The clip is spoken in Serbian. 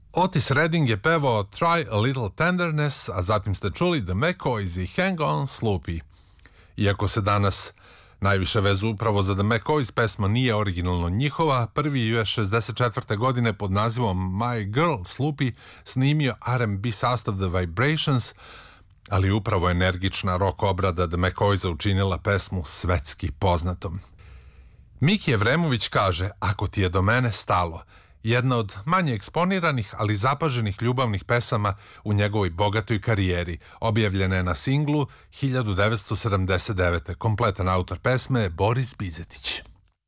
Otis Redding je pevao Try a Little Tenderness, a zatim ste čuli The McCoys i Hang On Sloopy. Iako se danas najviše vezu upravo za The McCoys, pesma nije originalno njihova. Prvi ju je 64. godine pod nazivom My Girl Sloopy snimio R&B sastav The Vibrations, ali upravo energična rock obrada The McCoysa učinila pesmu svetski poznatom. Miki Evremović kaže: ako ti je do mene stalo, jedna od manje eksponiranih, ali zapaženih ljubavnih pesama u njegovoj bogatoj karijeri, objavljena je na singlu 1979. Kompletan autor pesme je Boris Bizetić.